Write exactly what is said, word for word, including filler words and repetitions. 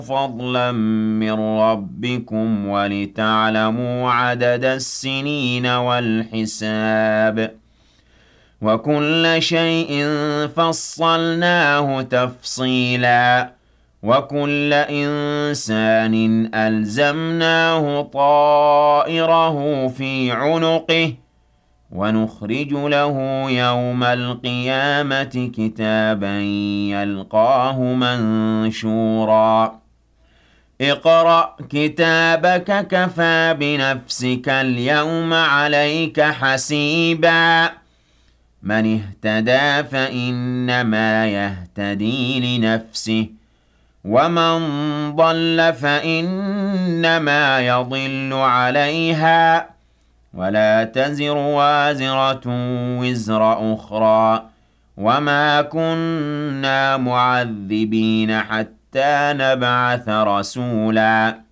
فضلا من ربكم ولتعلموا عدد السنين والحساب وكل شيء فصلناه تفصيلا وكل إنسان ألزمناه طائره في عنقه ونخرج له يوم القيامة كتابا يلقاه منشورا اقرأ كتابك كفى بنفسك اليوم عليك حسيبا من اهتدى فإنما يهتدي لنفسه ومن ضل فإنما يضل عليها ولا تزر وازرة وزر أخرى وما كنا معذبين حتى نبعث رسولا